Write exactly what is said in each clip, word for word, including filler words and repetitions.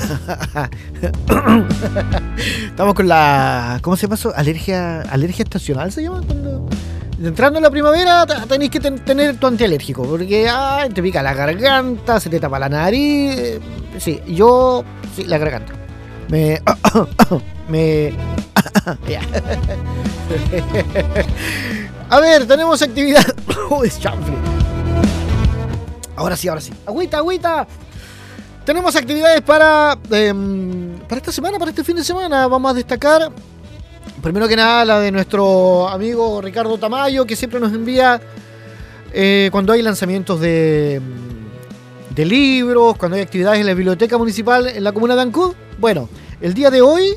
Estamos con la... ¿Cómo se llama eso? Alergia, alergia estacional se llama. Cuando entrando en la primavera tenéis que ten, tener tu antialérgico. Porque ay, te pica la garganta, se te tapa la nariz. Sí, yo... Sí, la garganta. Me... me... A ver, tenemos actividad. Uy, chanfle. Ahora sí, ahora sí. Agüita, agüita. Tenemos actividades para, eh, para esta semana, para este fin de semana. Vamos a destacar, primero que nada, la de nuestro amigo Ricardo Tamayo, que siempre nos envía eh, cuando hay lanzamientos de, de libros, cuando hay actividades en la biblioteca municipal en la comuna de Ancud. Bueno, el día de hoy,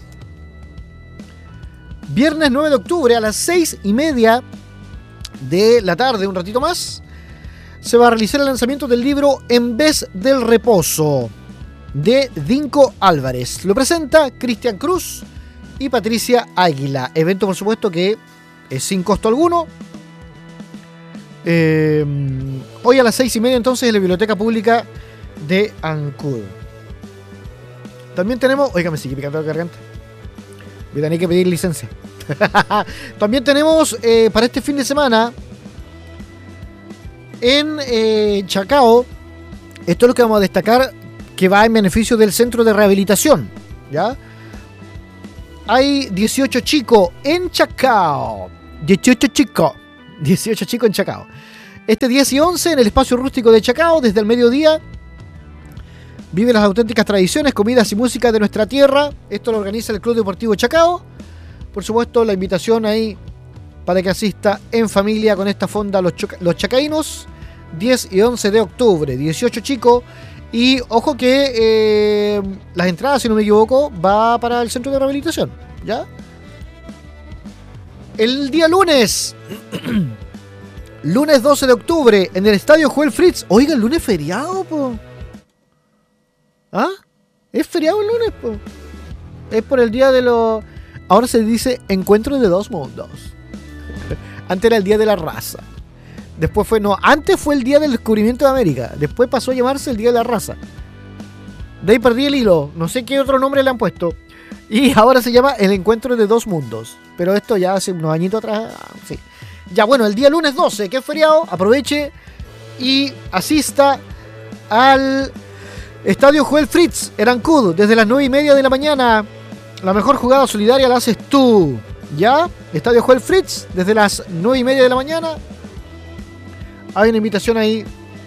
viernes nueve de octubre, a las seis y media de la tarde, un ratito más, se va a realizar el lanzamiento del libro En vez del reposo, de Dinko Álvarez. Lo presenta Cristian Cruz y Patricia Águila. Evento, por supuesto, que es sin costo alguno. Eh, hoy a las seis y media, entonces, en la Biblioteca Pública de Ancud. También tenemos... Oiga, me sigue picando la garganta. Voy a tener que pedir licencia. También tenemos eh, para este fin de semana en eh, Chacao, esto es lo que vamos a destacar, que va en beneficio del centro de rehabilitación, ¿ya? Hay dieciocho chicos en Chacao. dieciocho chicos. dieciocho chicos en Chacao. Este diez y once en el espacio rústico de Chacao, desde el mediodía. Vive las auténticas tradiciones, comidas y música de nuestra tierra. Esto lo organiza el Club Deportivo Chacao. Por supuesto, la invitación ahí para que asista en familia con esta fonda Los, Choca- los Chacaínos, diez y once de octubre, dieciocho chicos. Y ojo que eh, las entradas, si no me equivoco, va para el centro de rehabilitación, ¿ya? El día lunes, lunes doce de octubre, en el estadio Joel Fritz. Oiga, el lunes feriado, po. ¿Ah? ¿Es feriado el lunes, po? Es por el día de los... Ahora se dice Encuentro de Dos Mundos. Antes era el Día de la Raza. Después fue... No, antes fue el Día del Descubrimiento de América. Después pasó a llamarse el Día de la Raza. De ahí perdí el hilo. No sé qué otro nombre le han puesto. Y ahora se llama El Encuentro de Dos Mundos. Pero esto ya hace unos añitos atrás. Sí. Ya, bueno, el día lunes doce, que es feriado, aproveche y asista al Estadio Joel Fritz, en Ancud, desde las nueve y media de la mañana. La mejor jugada solidaria la haces tú. ¿Ya? Estadio Joel Fritz, desde las nueve y media de la mañana. Hay una invitación ahí.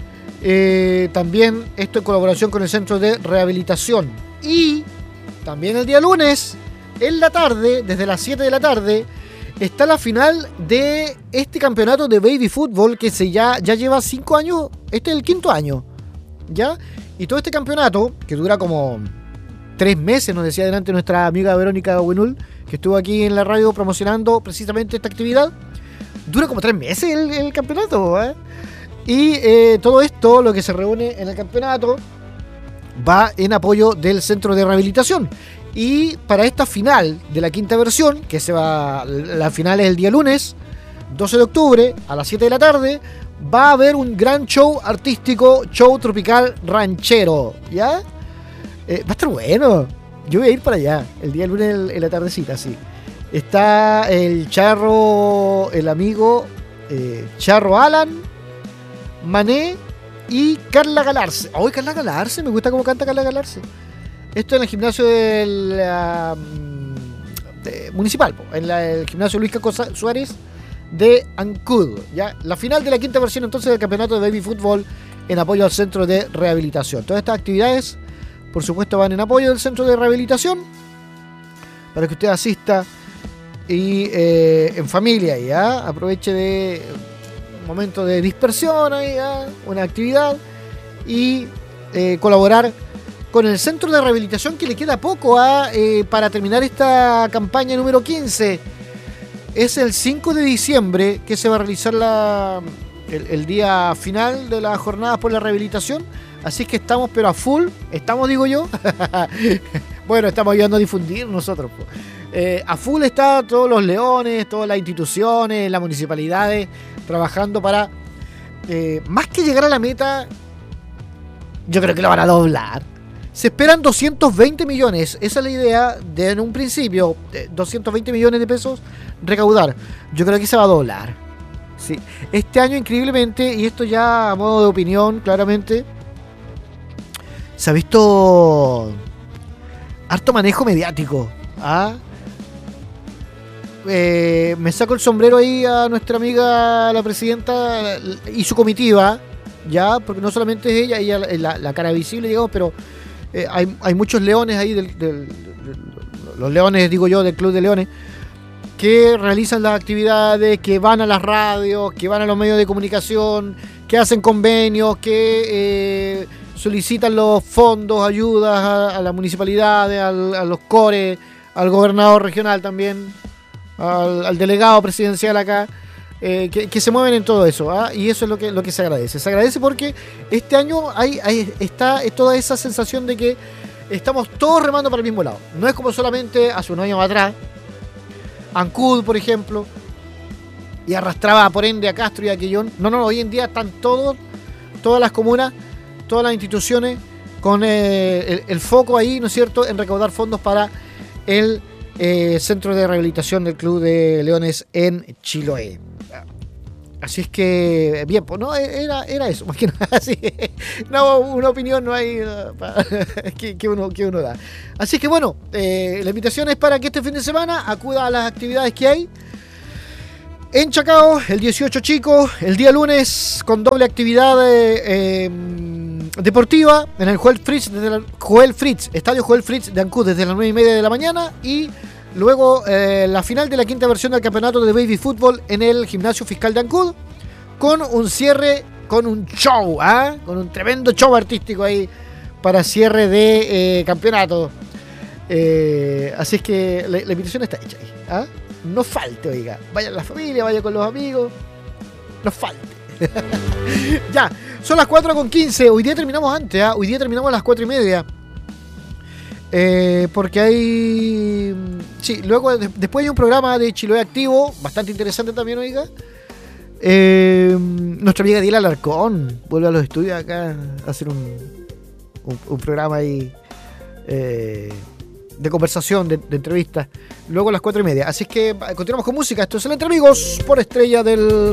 Eh, también esto en colaboración con el Centro de Rehabilitación. Y también el día lunes, en la tarde, desde las siete de la tarde, está la final de este campeonato de baby fútbol que se ya, ya lleva cinco años. Este es el quinto año. ¿Ya? Y todo este campeonato, que dura como tres meses, nos decía delante nuestra amiga Verónica Winul, que estuvo aquí en la radio promocionando precisamente esta actividad. Dura como tres meses el, el campeonato, ¿eh? Y eh, todo esto, lo que se reúne en el campeonato, va en apoyo del Centro de Rehabilitación. Y para esta final de la quinta versión, que se va, la final es el día lunes, doce de octubre, a las siete de la tarde, va a haber un gran show artístico, show tropical ranchero, ¿ya? Eh, va a estar bueno. Yo voy a ir para allá, el día lunes en la tardecita, sí. Está el Charro, el amigo eh, Charro Alan, Mané y Carla Galarse. ¡Ay, oh, Carla Galarse! Me gusta cómo canta Carla Galarse. Esto en el gimnasio del uh, de, municipal, en la, el gimnasio Luis Caco Suárez de Ancud. ¿Ya? La final de la quinta versión entonces del campeonato de baby fútbol en apoyo al Centro de Rehabilitación. Todas estas actividades, por supuesto, van en apoyo del Centro de Rehabilitación para que usted asista y eh, en familia, ¿ya? Aproveche de un momento de dispersión, ¿ya? Una actividad y eh, colaborar con el Centro de Rehabilitación, que le queda poco a, eh, para terminar esta campaña número quince. Es el cinco de diciembre que se va a realizar la, el, el día final de las jornadas por la rehabilitación. Así que estamos, pero a full. Estamos, digo yo. Bueno, estamos ayudando a difundir nosotros. Eh, a full está todos los leones, todas las instituciones, las municipalidades, trabajando para, eh, más que llegar a la meta, yo creo que lo van a doblar. Se esperan doscientos veinte millones. Esa es la idea de en un principio. doscientos veinte millones de pesos recaudar. Yo creo que se va a doblar. Sí. Este año, increíblemente, y esto ya a modo de opinión, claramente, se ha visto harto manejo mediático. ¿Ah? Eh, me saco el sombrero ahí a nuestra amiga, la presidenta, y su comitiva, ya, porque no solamente es ella, ella es la, la cara visible, digamos, pero eh, hay, hay muchos leones ahí, del, del, del, los leones, digo yo, del Club de Leones, que realizan las actividades, que van a las radios, que van a los medios de comunicación, que hacen convenios, que eh, solicitan los fondos, ayudas a, a las municipalidades, al, a los cores, al gobernador regional también. Al, al delegado presidencial acá, eh, que, que se mueven en todo eso, ¿ah? Y eso es lo que, lo que se agradece. Se agradece porque este año hay, hay, está toda esa sensación de que estamos todos remando para el mismo lado. No es como solamente hace unos años atrás, Ancud, por ejemplo, y arrastraba por ende a Castro y a Quillón. No, no, hoy en día están todos, todas las comunas, todas las instituciones con eh, el, el foco ahí, ¿no es cierto?, en recaudar fondos para el Eh, centro de rehabilitación del Club de Leones en Chiloé. Así es que, bien, pues no, era, era eso, más que nada. Así, no, una opinión no hay uh, para, que, que, uno, que uno da. Así que bueno, eh, la invitación es para que este fin de semana acuda a las actividades que hay en Chacao, el dieciocho chicos, el día lunes con doble actividad eh, eh, deportiva en el Joel Fritz, desde el Joel Fritz, Estadio Joel Fritz de Ancud desde las nueve y media de la mañana, y luego eh, la final de la quinta versión del campeonato de baby fútbol en el Gimnasio Fiscal de Ancud, con un cierre, con un show, ¿eh? Con un tremendo show artístico ahí para cierre de eh, campeonato. Eh, así es que la, la invitación está hecha ahí, ¿eh? No falte, oiga. Vaya la familia, vaya con los amigos. No falte. Ya, son las cuatro con quince. Hoy día terminamos antes, ¿eh? Hoy día terminamos a las cuatro y media. Eh, porque hay... Sí, luego de, después hay un programa de Chiloé Activo, bastante interesante también, oiga. Eh, nuestra amiga Diela Alarcón vuelve a los estudios acá a hacer un, un, un programa ahí eh, de conversación, de, de entrevistas. Luego a las cuatro y media. Así es que continuamos con música. Esto es el Entre Amigos por Estrella del